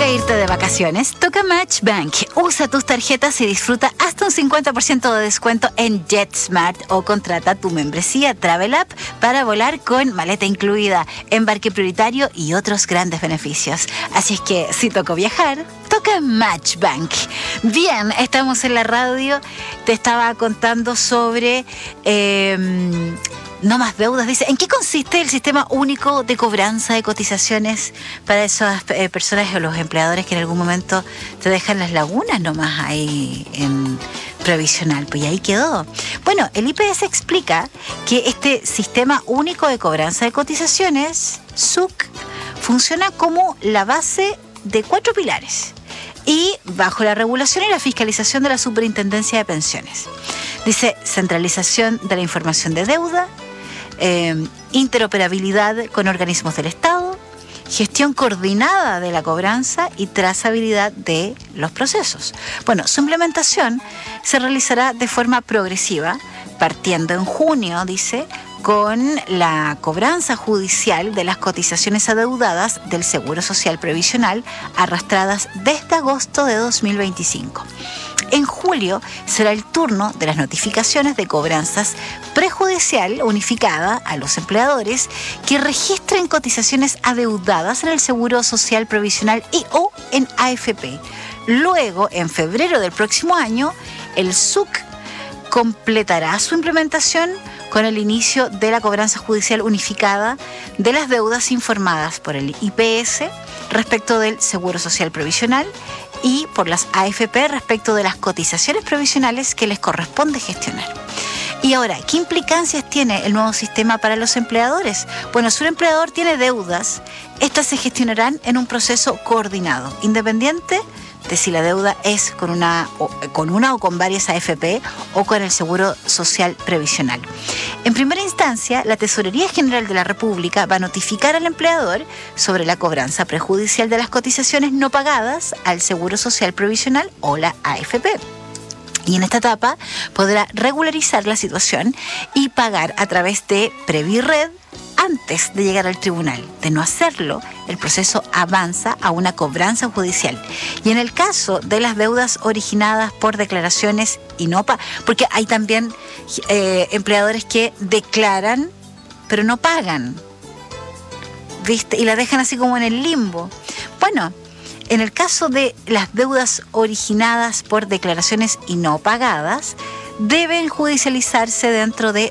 de irte de vacaciones, toca Match Bank. Usa tus tarjetas y disfruta hasta un 50% de descuento en JetSmart o contrata tu membresía Travel App para volar con maleta incluida, embarque prioritario y otros grandes beneficios. Así es que si tocó viajar, toca Match Bank. Bien, estamos en la radio. Te estaba contando sobre... no más deudas. Dice, ¿en qué consiste el sistema único de cobranza de cotizaciones para esas personas o los empleadores que en algún momento te dejan las lagunas nomás ahí en previsional? Pues y ahí quedó. Bueno, el IPS explica que este sistema único de cobranza de cotizaciones, SUC, funciona como la base de 4 pilares y bajo la regulación y la fiscalización de la Superintendencia de Pensiones. Dice, centralización de la información de deuda, interoperabilidad con organismos del Estado, gestión coordinada de la cobranza y trazabilidad de los procesos. Bueno, su implementación se realizará de forma progresiva, partiendo en junio, dice, con la cobranza judicial de las cotizaciones adeudadas del Seguro Social Previsional arrastradas desde agosto de 2025. En julio será el turno de las notificaciones de cobranzas prejudicial unificada a los empleadores que registren cotizaciones adeudadas en el Seguro Social Previsional y o en AFP. Luego, en febrero del próximo año, el SUC completará su implementación con el inicio de la cobranza judicial unificada de las deudas informadas por el IPS respecto del Seguro Social Previsional y por las AFP respecto de las cotizaciones previsionales que les corresponde gestionar. Y ahora, ¿qué implicancias tiene el nuevo sistema para los empleadores? Bueno, si un empleador tiene deudas, estas se gestionarán en un proceso coordinado, independiente de si la deuda es con una o con varias AFP o con el Seguro Social Previsional. En primera instancia, la Tesorería General de la República va a notificar al empleador sobre la cobranza prejudicial de las cotizaciones no pagadas al Seguro Social Previsional o la AFP. Y en esta etapa podrá regularizar la situación y pagar a través de Previred antes de llegar al tribunal. De no hacerlo, el proceso avanza a una cobranza judicial. Y en el caso de las deudas originadas por declaraciones y no porque hay también empleadores que declaran pero no pagan, ¿viste? Y la dejan así como en el limbo. Bueno, en el caso de las deudas originadas por declaraciones y no pagadas, deben judicializarse dentro de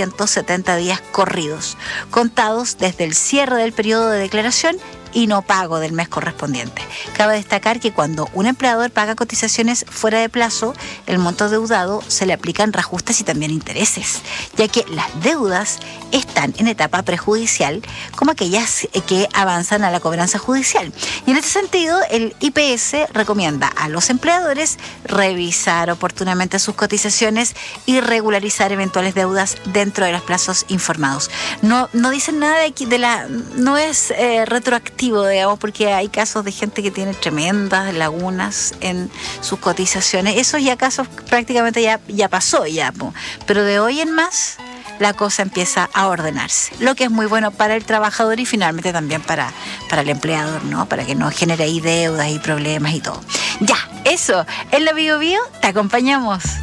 270 días corridos, contados desde el cierre del periodo de declaración y no pago del mes correspondiente. Cabe destacar que cuando un empleador paga cotizaciones fuera de plazo, el monto deudado se le aplican reajustes y también intereses, ya que las deudas están en etapa prejudicial, como aquellas que avanzan a la cobranza judicial. Y en este sentido, el IPS recomienda a los empleadores revisar oportunamente sus cotizaciones y regularizar eventuales deudas dentro de los plazos informados. No dicen nada no es retroactivo, digamos, porque hay casos de gente que tiene tremendas lagunas en sus cotizaciones. Esos ya casos prácticamente ya pasó, pero de hoy en más la cosa empieza a ordenarse, lo que es muy bueno para el trabajador y finalmente también para el empleador, ¿no? Para que no genere ahí deudas y problemas y todo. Ya, eso, en la Bio Bio te acompañamos.